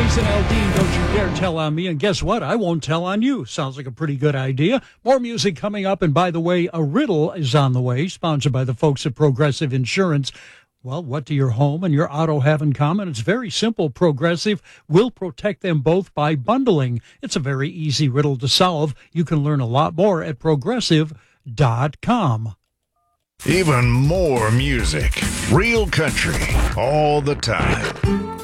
Jason Aldean, Don't You Dare Tell on Me. And guess what? I won't tell on you. Sounds like a pretty good idea. More music coming up. And by the way, a riddle is on the way, sponsored by the folks at Progressive Insurance. Well, what do your home and your auto have in common? It's very simple. Progressive will protect them both by bundling. It's a very easy riddle to solve. You can learn a lot more at Progressive.com. Even more music. Real country all the time.